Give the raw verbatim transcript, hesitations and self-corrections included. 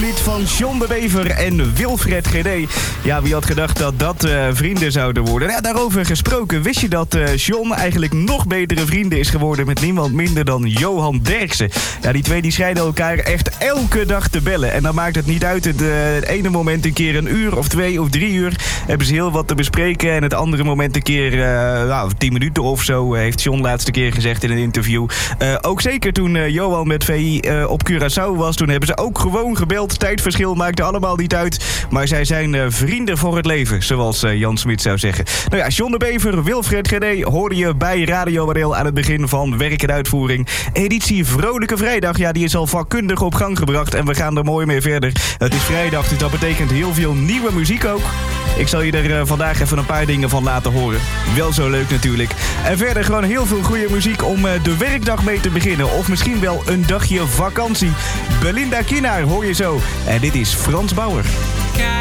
lied van John de Bever en Wilfred G D. Ja, wie had gedacht dat dat uh, vrienden zouden worden? Ja, daarover gesproken, wist je dat uh, John eigenlijk nog betere vrienden is geworden met niemand minder dan Johan Derksen? Ja, die twee die schijnen elkaar echt elke dag te bellen. En dan maakt het niet uit, het, uh, het ene moment een keer een uur of twee of drie uur hebben ze heel wat te bespreken. En het andere moment een keer uh, nou, tien minuten of zo, uh, heeft John laatste keer gezegd in een interview. Uh, ook zeker toen uh, Johan met V I uh, op Curaçao was, toen hebben ze ook gewoon gebeld. Tijdverschil maakte allemaal niet uit. Maar zij zijn uh, vrienden voor het leven, zoals uh, Jan Smit zou zeggen. Nou ja, John de Bever, Wilfred G D hoorde je bij Radio Waardeel aan het begin van Werk en Uitvoering. Editie Vrolijke Vrijdag, ja, die is al vakkundig op gang gebracht en we gaan er mooi mee verder. Het is vrijdag, dus dat betekent heel veel nieuwe muziek ook. Ik zal je er uh, vandaag even een paar dingen van laten horen. Wel zo leuk natuurlijk. En verder gewoon heel veel goede muziek om uh, de werkdag mee te beginnen. Of misschien wel een dagje vakantie. Belinda Kienaar hoor je zo. En dit is Frans Bauer.